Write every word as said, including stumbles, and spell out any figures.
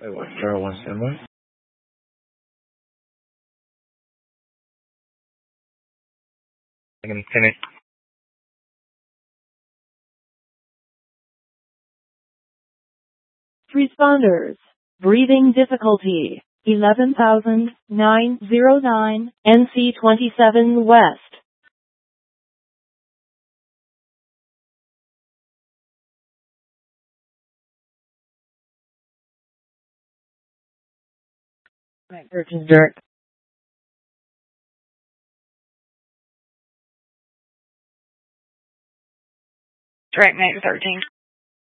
Wait, what? Zero one standby. I can finish. Responders. Breathing difficulty. eleven thousand nine hundred nine, N C twenty-seven West. Urgent Dirt. Direct Mag thirteen.